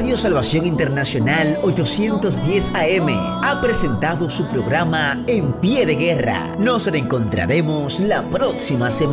Radio Salvación Internacional 810 AM ha presentado su programa En Pie de Guerra. Nos reencontraremos la próxima semana.